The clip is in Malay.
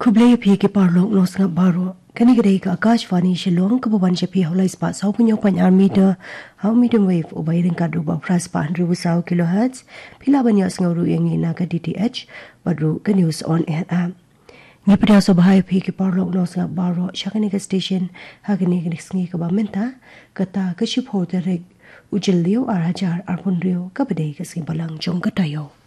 Kublai phi ke parlok nos nga baro kani gade ka Akashvani Shillong ka baban che phi hawlai spa sau punyo pan meter how medium wave obai ring ka duba pras pa 100 kilohertz phila banya sngaru yangi na ka DTH badru ka news on air am ni pria so bahai phi ke parlok nos nga baro shakani ka station hagani ka sngi ka ba menta kata ka ship ho de rek ujil liu arajar arpun rio ka bade ka sing balang jong ka tayo